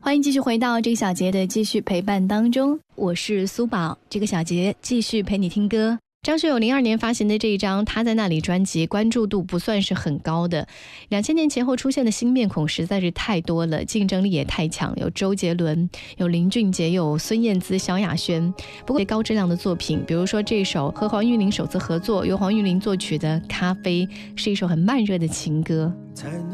欢迎继续回到这个小节的继续陪伴当中，我是苏宝。这个小节继续陪你听歌。张学友02年发行的这一张《他在那里》专辑关注度不算是很高的，2000年前后出现的新面孔实在是太多了，竞争力也太强，有周杰伦，有林俊杰，有孙燕姿、萧亚轩。不过高质量的作品，比如说这首和黄韵玲首次合作，由黄韵玲作曲的《咖啡》，是一首很慢热的情歌。 才能